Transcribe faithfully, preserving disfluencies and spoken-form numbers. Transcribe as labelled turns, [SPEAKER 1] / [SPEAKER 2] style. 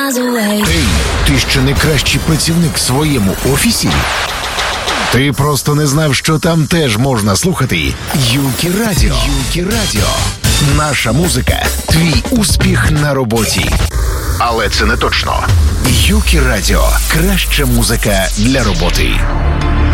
[SPEAKER 1] miles away.
[SPEAKER 2] Ей, ти ще не кращий працівник в своєму офісі? Ти просто не знав, що там теж можна слухати Юкі Радіо. Юкі Радіо. Наша музика – твій успіх на роботі. Але це не точно. Юкі Радіо – краща музика для роботи.